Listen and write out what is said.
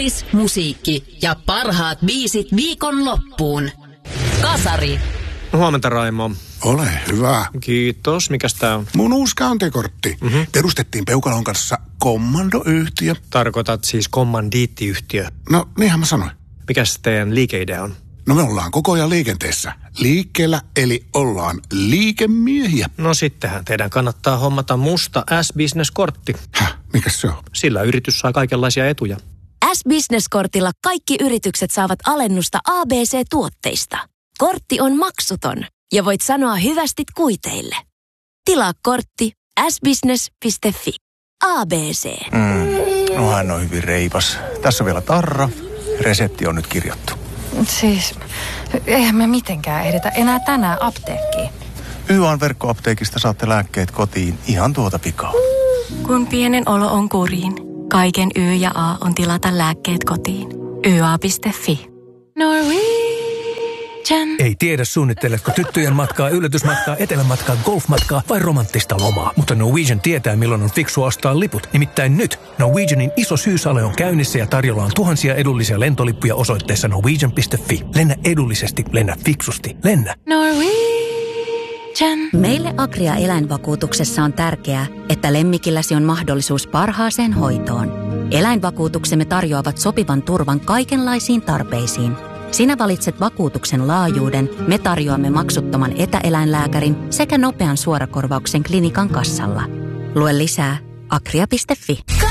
Artis, musiikki ja parhaat biisit viikonloppuun. Kasari. Huomenta, Raimo. Ole hyvä. Kiitos. Mikäs tää on? Mun uusi käyntikortti. Perustettiin Peukalon kanssa kommandoyhtiö. Tarkoitat siis kommandiittiyhtiö. No, niinhän mä sanoin. Mikäs teidän liikeidea on? No me ollaan koko ajan liikenteessä. Liikkeellä, eli ollaan liikemiehiä. No sittenhän teidän kannattaa hommata musta S-Business-kortti. Mikäs se on? Sillä yritys saa kaikenlaisia etuja. S-Business-kortilla kaikki yritykset saavat alennusta ABC-tuotteista. Kortti on maksuton ja voit sanoa hyvästit kuiteille. Tilaa kortti sbusiness.fi. ABC. No hän on hyvin reipas. Tässä on vielä tarra. Resepti on nyt kirjattu. Siis, eihän me mitenkään edetä enää tänään apteekkiin. YA:n verkkoapteekista saatte lääkkeet kotiin ihan tuota pikaa. Kun pienen olo on kuriin, kaiken Y ja A on tilata lääkkeet kotiin. YA.fi. Norwegian. Ei tiedä, suunnitteletko tyttöjen matkaa, yllätysmatkaa, etelämatkaa, golfmatkaa vai romanttista lomaa. Mutta Norwegian tietää, milloin on fiksua ostaa liput. Nimittäin nyt Norwegianin iso syyssale on käynnissä ja tarjolla on tuhansia edullisia lentolippuja osoitteessa norwegian.fi. Lennä edullisesti, lennä fiksusti, lennä. Norwegian. Meille Agria eläinvakuutuksessa on tärkeää, että lemmikilläsi on mahdollisuus parhaaseen hoitoon. Eläinvakuutuksemme tarjoavat sopivan turvan kaikenlaisiin tarpeisiin. Sinä valitset vakuutuksen laajuuden, me tarjoamme maksuttoman etäeläinlääkärin sekä nopean suorakorvauksen klinikan kassalla. Lue lisää agria.fi.